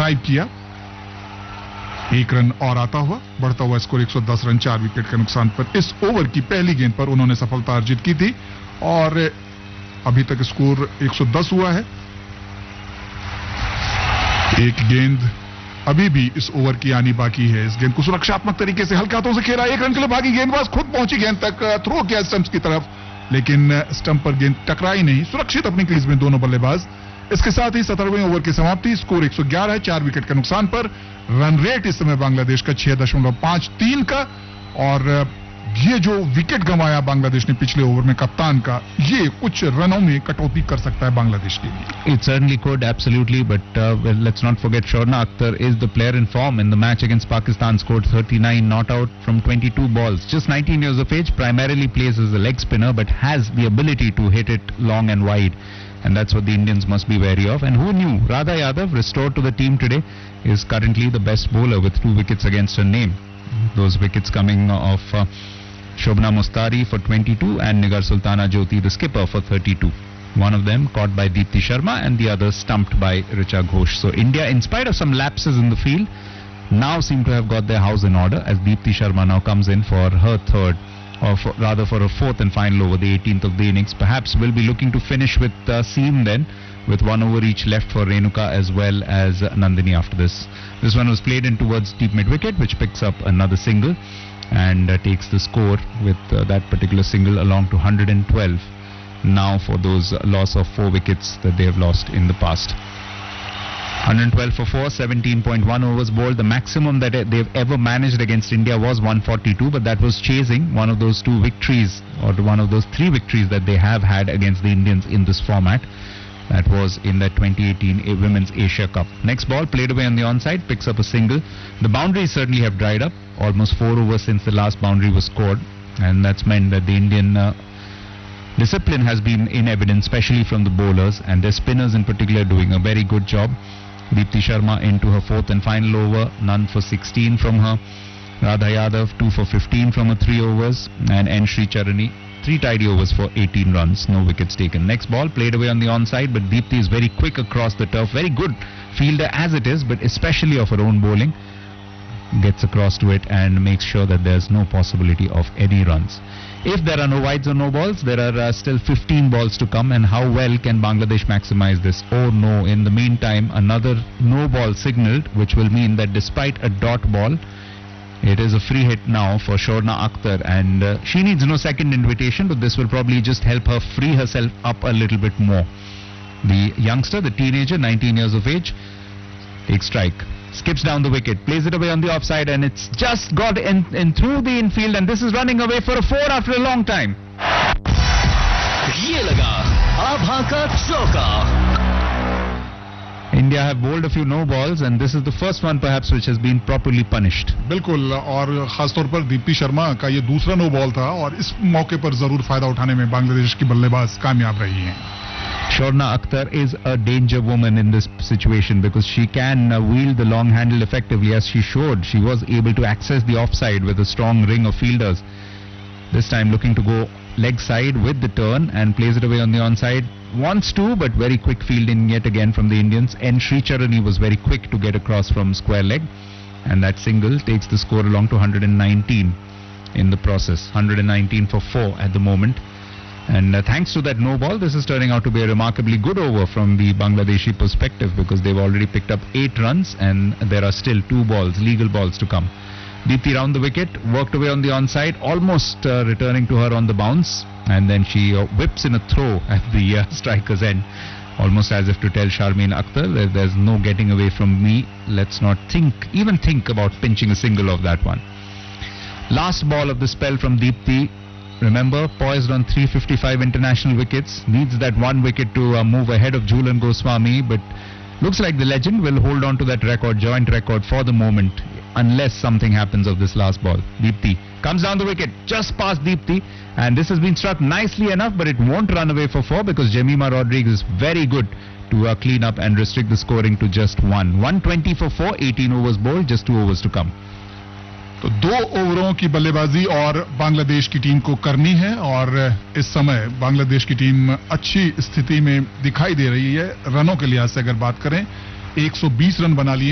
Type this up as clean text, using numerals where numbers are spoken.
Drive किया, 1 run और आता हुआ, बढ़ता हुआ स्कोर 110 रन 4 विकेट के नुकसान पर इस ओवर की पहली गेंद पर उन्होंने सफलता अर्जित की थी और अभी तक स्कोर 110 हुआ है। एक गेंद अभी भी इस ओवर की आनी बाकी है। इस गेंद को सुरक्षात्मक तरीके से हल्के हाथों से खेला, 1 रन के लिए भागी गेंदबाज, खुद पहुंची गेंद तक, थ्रो किया स्टंप्स की तरफ, लेकिन स्टंप पर गेंद टकराई नहीं, सुरक्षित अपनी क्रीज में दोनों बल्लेबाज। इसके साथ ही 17वें ओवर की समाप्ति, स्कोर 111 है 4 विकेट के नुकसान पर। रन रेट इस समय बांग्लादेश का 6.53 का, और ये जो विकेट गंवाया बांग्लादेश ने पिछले ओवर में कप्तान का, ये कुछ रनों में कटौती कर सकता है बांग्लादेश के लिए। It certainly could, absolutely, but well, let's not forget Shorna Akhtar is the player in form. In the match against Pakistan, scored 39 not out from 22 balls. Just 19 years of age, primarily plays as a leg spinner, but has the ability to hit it long and wide. And that's what the Indians must be wary of. And who knew? Radha Yadav, restored to the team today, is currently the best bowler with 2 wickets against her name. Those wickets coming off Shobna Mustari for 22 and Nigar Sultana Jyoti, the skipper, for 32. One of them caught by Deepti Sharma and the other stumped by Richa Ghosh. So India, in spite of some lapses in the field, now seem to have got their house in order as Deepti Sharma now comes in for her third, or rather for her fourth and final over, the 18th of the innings. Perhaps will be looking to finish with seam then, with 1 over each left for Renuka as well as Nandini after this. This one was played in towards deep mid-wicket, which picks up another single and takes the score with that particular single along to 112 now for those loss of 4 wickets that they have lost in the past. 112 for 4, 17.1 overs bowled. The maximum that they've ever managed against India was 142, but that was chasing one of those 2 victories, or one of those 3 victories that they have had against the Indians in this format. That was in the 2018 Women's Asia Cup. Next ball played away on the onside, picks up a single. The boundaries certainly have dried up. Almost 4 overs since the last boundary was scored, and that's meant that the Indian discipline has been in evidence, especially from the bowlers, and their spinners in particular doing a very good job. Deepti Sharma into her 4th and final over, none for 16 from her. Radha Yadav 2 for 15 from her 3 overs, and N. Sri Charani 3 tidy overs for 18 runs, no wickets taken. Next ball played away on the onside, but Deepti is very quick across the turf, very good fielder as it is, but especially of her own bowling, gets across to it and makes sure that there's no possibility of any runs. If there are no wides or no balls, there are still 15 balls to come, and how well can Bangladesh maximize this? Oh no, in the meantime another no ball signalled, which will mean that despite a dot ball, it is a free hit now for Shorna Akhtar, and she needs no second invitation, but this will probably just help her free herself up a little bit more. The youngster, the teenager, 19 years of age, takes strike, skips down the wicket, plays it away on the offside, and it's just got in through the infield, and this is running away for a 4 after a long time. ये लगा आभा का चौका. India have bowled a few no balls, and this is the first one perhaps which has been properly punished. बिल्कुल, और खासतौर पर दीप्ति शर्मा का ये दूसरा नो बॉल था, और इस मौके पर जरूर फायदा उठाने में बांग्लादेश की बल्लेबाज कामयाब रही हैं. Shorna Akhtar is a danger woman in this situation because she can wield the long handle effectively, as she showed. She was able to access the offside with a strong ring of fielders. This time looking to go leg side with the turn and plays it away on the onside. Wants to, but very quick fielding yet again from the Indians. N. Sri Charani was very quick to get across from square leg, and that single takes the score along to 119 in the process. 119 for 4 at the moment. And thanks to that no ball, this is turning out to be a remarkably good over from the Bangladeshi perspective, because they've already picked up 8 runs and there are still 2 balls, legal balls to come. Deepti round the wicket, worked away on the onside, almost returning to her on the bounce, and then she whips in a throw at the striker's end, almost as if to tell Sharmeen Akhtar that there's no getting away from me. Let's not even think about pinching a single of that one. Last ball of the spell from Deepti. Remember, poised on 355 international wickets, needs that 1 wicket to move ahead of Jhulan Goswami, but looks like the legend will hold on to that record, joint record for the moment, unless something happens of this last ball. Deepti comes down the wicket, just past Deepti, and this has been struck nicely enough, but it won't run away for 4 because Jemima Rodriguez is very good to clean up and restrict the scoring to just 1. 120 for 4, 18 overs bowled, just 2 overs to come. तो 2 ओवरों की बल्लेबाजी और बांग्लादेश की team को करनी है, और इस समय बांग्लादेश की टीम अच्छी स्थिति में दिखाई दे रही है. रनों के लिहाज से अगर बात करें, 120 रन बना लिए